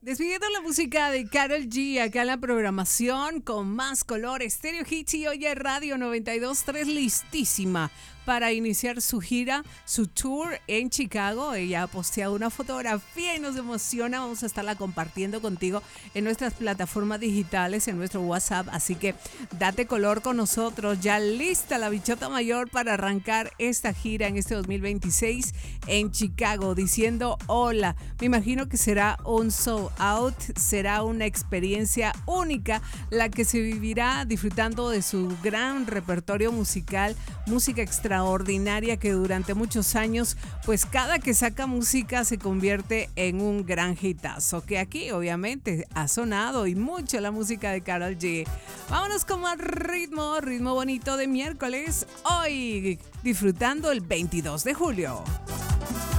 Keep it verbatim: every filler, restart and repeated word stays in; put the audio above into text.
Despidiendo la música de Karol G acá en la programación con más color, Stereo Hits y Oye Radio noventa y dos punto tres listísima para iniciar su gira, su tour en Chicago. Ella ha posteado una fotografía y nos emociona. Vamos a estarla compartiendo contigo en nuestras plataformas digitales, en nuestro WhatsApp. Así que date color con nosotros. Ya lista la bichota mayor para arrancar esta gira en este dos mil veintiséis en Chicago, diciendo hola. Me imagino que será un sold out, será una experiencia única la que se vivirá disfrutando de su gran repertorio musical, música extraordinaria que durante muchos años, pues cada que saca música se convierte en un gran hitazo, que aquí obviamente ha sonado y mucho la música de Karol G. Vámonos con más ritmo, ritmo bonito de miércoles, hoy disfrutando el veintidós de julio.